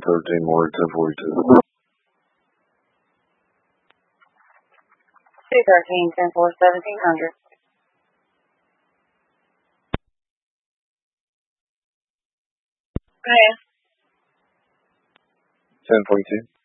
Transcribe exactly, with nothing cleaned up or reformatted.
thirteen more, ten forty-two. two thirteen, ten four, seventeen hundred. Hiya. ten forty-two.